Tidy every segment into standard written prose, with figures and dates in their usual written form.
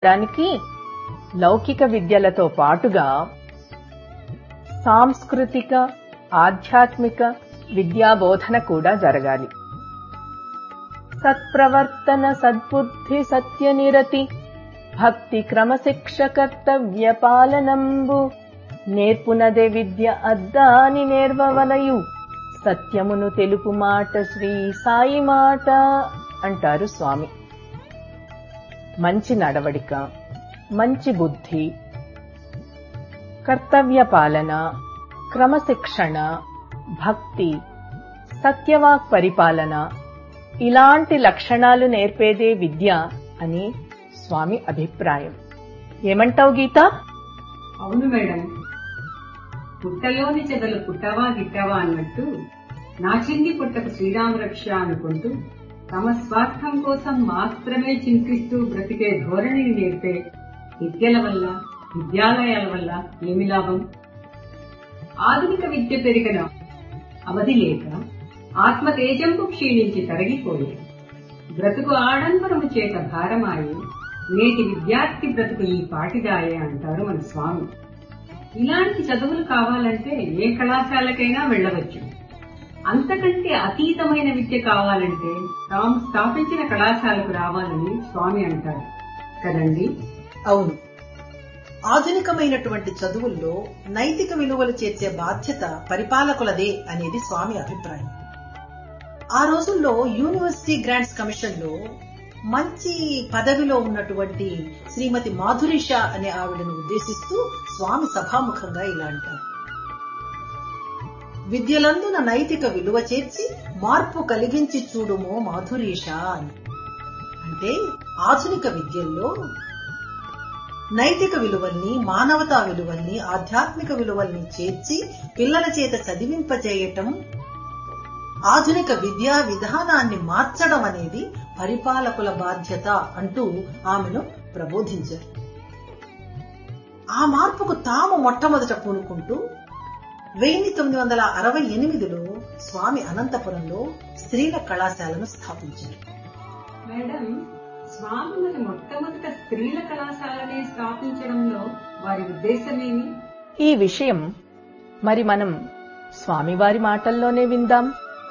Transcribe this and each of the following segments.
దానికి లౌకిక విద్యలతో పాటుగా సాంస్కృతిక, ఆధ్యాత్మిక విద్యాబోధన కూడా జరగాలి. సత్ప్రవర్తన, సద్బుద్ధి, సత్యనిరతి, భక్తి క్రమశిక్ష కర్తవ్య పాలనంబు నేర్పునదే విద్య అద్దాని నేర్వవలయు సత్యమును తెలుపు మాట శ్రీ సాయి మాట అంటారు స్వామి. మంచి నడవడిక, మంచి బుద్ధి, కర్తవ్య పాలన, క్రమశిక్షణ, భక్తి, సత్యవాక్ పరిపాలన ఇలాంటి లక్షణాలు నేర్పేదే విద్య అని స్వామి అభిప్రాయం. ఏమంటావు గీత? అవును మేడం. పుట్టలోని చెదలు పుట్టవా గిట్టవా అన్నట్టు నా చిన్ని పుట్టకు శ్రీరామరక్ష అనుకుంటూ తమ స్వార్థం కోసం మాత్రమే చింతిస్తూ బ్రతికే ధోరణిని నేర్పే విద్యల వల్ల, విద్యాలయాల వల్ల ఏమి లాభం? ఆధునిక విద్య పెరిగిన అవధి లేక ఆత్మ తేజంపు క్షీణించి తరగిపోయి బ్రతుకు ఆడంబరము చేత భారమాయి నేటి విద్యార్థి బ్రతుకు ఈ పాటిదాయే అంటారు మన స్వామి. ఇలాంటి చదువులు కావాలంటే ఏ కళాశాలకైనా వెళ్లవచ్చు. అంతకంటే అతీతమైన విద్య కావాలంటే తాము స్థాపించిన కళాశాలకు రావాలని స్వామి అంటారు కదండి? అవును. ఆధునికమైనటువంటి చదువుల్లో నైతిక విలువలు చేర్చే బాధ్యత పరిపాలకులదే అనేది స్వామి అభిప్రాయం. ఆ రోజుల్లో యూనివర్సిటీ గ్రాంట్స్ కమిషన్ లో మంచి పదవిలో ఉన్నటువంటి శ్రీమతి మాధురీషా అనే ఆవిడను ఉద్దేశిస్తూ స్వామి సభాముఖంగా ఇలా అంటారు: విద్యలందున నైతిక విలువ చేర్చి మార్పు కలిగించి చూడుమో మాధురీషా అని. అంటే ఆధునిక విద్యల్లో నైతిక విలువల్ని, మానవతా విలువల్ని, ఆధ్యాత్మిక విలువల్ని చేర్చి పిల్లల చేత చదివింపజేయటం, ఆధునిక విద్యా విధానాన్ని మార్చడం అనేది పరిపాలకుల బాధ్యత అంటూ ఆమెను ప్రబోధించారు. ఆ మార్పుకు తాము మొట్టమొదట పూనుకుంటూ 1968లో స్వామి అనంతపురంలో స్త్రీల కళాశాలను స్థాపించారు. మేడం, స్వామి మరి మొట్టమొదట స్త్రీల కళాశాలని స్థాపించడంలో వారి ఉద్దేశమేమి? ఈ విషయం మరి మనం స్వామివారి మాటల్లోనే విందాం.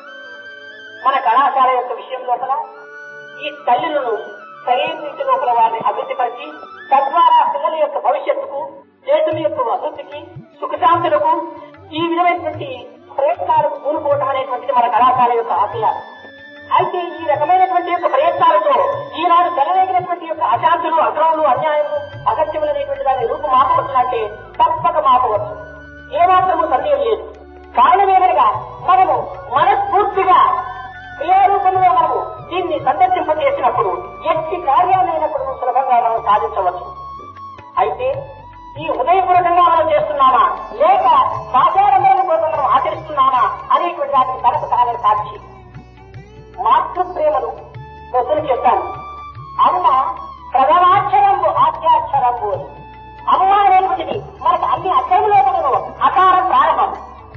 మన కళాశాల యొక్క విషయం లోపల ఈ తల్లులను సరైన రీతి లోపల వారిని అభివృద్ధిపరిచి తద్వారా పిల్లల యొక్క భవిష్యత్తుకు, దేశం యొక్క అభివృద్ధికి, సుఖశాంతులకు ఈ విధమైనటువంటి ప్రయత్నాలకు పూనుకోవటం అనేటువంటిది మన కళాశాల యొక్క ఆశయాలు. అయితే ఈ రకమైనటువంటి యొక్క ప్రయత్నాలతో ఈనాడు తెలవేగినటువంటి యొక్క అశాంతులు, అక్రమాలు, అన్యాయము, అసత్యములు అనేటువంటి దాని రూపు మాపవచ్చునంటే తప్పక మాపవచ్చు. ఏమాత్రము సందేహం లేదు. కారణమేమనగా మనము మనస్ఫూర్తిగా క్రియారూపంలో మనము దీన్ని సందర్శింపజేసినప్పుడు ఎట్టి కార్యాలైనప్పుడు సులభంగా మనం సాధించవచ్చు. అయితే ఈ హృదయపూర్వకంగా మనం చేస్తున్నామా లేక సాధారణమైన కోసం మనం ఆచరిస్తున్నామా అనేటువంటి వాటిని తనకు తానే సాక్షి. మాతృప్రేమను ప్రజలు చెప్పాను. అమ్మ ప్రథమాక్షరంబు ఆద్యాక్షరంబు అని. అమ్మవారేమిటిది? మనకు అన్ని అక్షరములో అకారం ప్రారంభం.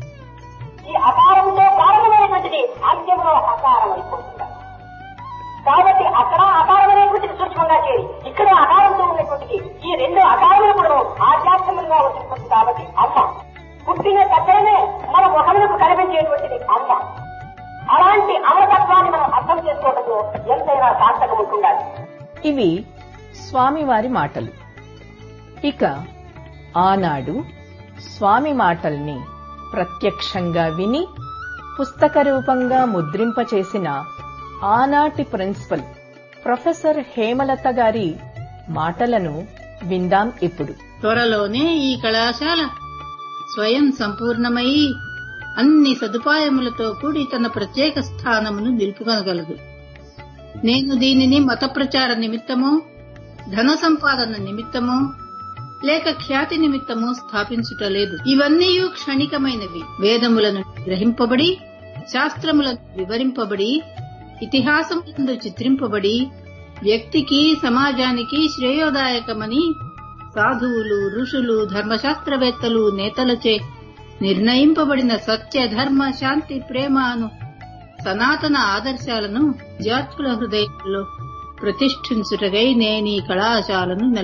ఈ అకారంతో ప్రారంభమైనటువంటిది అంత్యంలో అకారం అయిపోతుంది. కాబట్టి అక్కడ అకారం అనేటువంటిది సూక్ష్మంగా చేరి ఇక్కడ అకారంతో ఉన్నటువంటిది ఈ రెండు అకారములు కూడా ఆధ్యాత్మికంగా వచ్చినటువంటి కాబట్టి అమ్మ పుట్టిన దగ్గరనే మన ముఖములకు కనిపించేటువంటిది అమ్మ. అలాంటి అమరతత్వాన్ని మనం అర్థం చేసుకోవడంలో ఎంతైనా సార్థకం ఉంటుండాలి. ఇవి స్వామివారి మాటలు. ఇక ఆనాడు స్వామి మాటల్ని ప్రత్యక్షంగా విని పుస్తక రూపంగా ముద్రింపచేసిన ఆనాటి ప్రిన్సిపల్ ప్రొఫెసర్ హేమలత గారి మాటలను విందాం ఇప్పుడు. త్వరలోనే ఈ కళాశాల స్వయం సంపూర్ణమై అన్ని సదుపాయములతో కూడి తన ప్రత్యేక స్థానమును నిలుపుకొనగలదు. నేను దీనిని మత ప్రచార నిమిత్తమో, ధన సంపాదన నిమిత్తమో లేక ఖ్యాతి నిమిత్తమో స్థాపించుటలేదు. ఇవన్నీ క్షణికమైనవి. వేదములను గ్రహింపబడి, శాస్త్రములను వివరింపబడి, ఇతిహాసములందు చిత్రింపబడి, వ్యక్తికి సమాజానికి శ్రేయోదాయకమని సాధువులు, ఋషులు, ధర్మశాస్త్రవేత్తలు, నేతలచే నిర్ణయింపబడిన సత్య, ధర్మ, శాంతి, ప్రేమ అను సనాతన ఆదర్శాలను విద్యార్థుల హృదయాల్లో ప్రతిష్ఠించుటకై నేనీ కళాశాలను